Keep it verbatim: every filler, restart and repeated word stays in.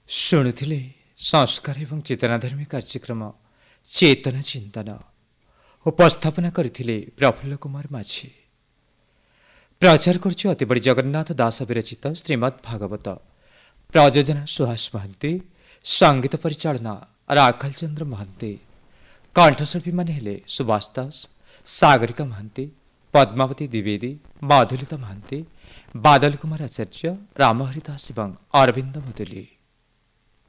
ଶୁଣୁଥିଲେ ସଂସ୍କାର ଏବଂ ଚେତନାଧର୍ମୀ କାର୍ଯ୍ୟକ୍ରମ ଚେତନା ଚିନ୍ତନ ଉପସ୍ଥାପନା କରିଥିଲେ ପ୍ରଫୁଲ୍ଲ କୁମାର ମାଝୀ। ପ୍ରଚାର କରୁଛୁ ଅତିବଡ଼ି ଜଗନ୍ନାଥ ଦାସ ବିରଚିତ ଶ୍ରୀମଦ୍ ଭାଗବତ। ପ୍ରଯୋଜନା ସୁହାସ ମହାନ୍ତି, ସଙ୍ଗୀତ ପରିଚାଳନା ରାଖଲ ଚନ୍ଦ୍ର ମହାନ୍ତି। କଣ୍ଠଶିଳ୍ପୀମାନେ ହେଲେ ସୁବାସ ଦାସ, ସାଗରିକା ମହାନ୍ତି, ପଦ୍ମାବତୀ ଦ୍ୱିବେଦୀ, ମାଧୁଲିତା ମହାନ୍ତି, ବାଦଲ କୁମାର ଆଚାର୍ଯ୍ୟ, ରାମହରି ଦାସ ଏବଂ ଅରବିନ୍ଦ ମୁଦୁଲି।